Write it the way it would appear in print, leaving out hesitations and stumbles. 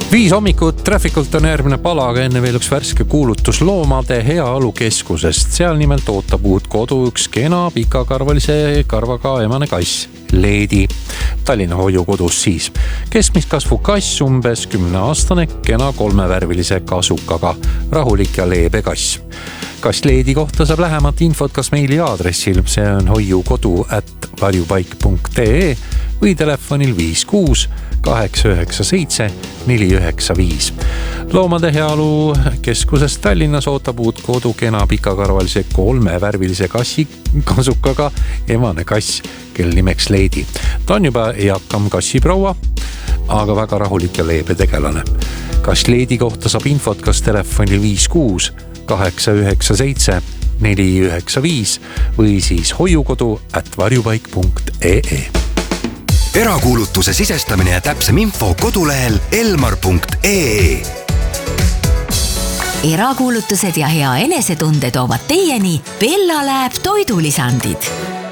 5 hommikut Trafficult on järgmine pala, aga enne veel üks värske kuulutus Loomade Heaolu Keskusest. Seal nimelt ootab uut kodu üks kena pikakarvalise karvaga emane kass, Leedi. Tallinna hoiukodus siis. Keskmiskasvu kass, umbes 10-aastane, kena 3-värvilise kasukaga, rahulik ja leebe kass. Kass Leedi kohta saab lähemat infot kas meili aadressil, see on hoiukodu@varjupaik.ee või telefonil 56 897 495. Loomade Heaolu Keskusest Tallinnas ootab uut kodu kena pikakarvalise 3-värvilise kassi kasukaga emane kass, kel nimeks Leedi. Ta on juba eakam kassiproua, aga väga rahulik ja leebe tegelane. Kass Leedi kohta saab infot kas telefonil 56 897 495 või siis hoiukodu@varjupaik.ee. Erakuulutuse sisestamine ja täpsem info kodulehel elmar.ee. Erakuulutused ja hea enesetunde toovad teieni Bella Lab toidulisandid.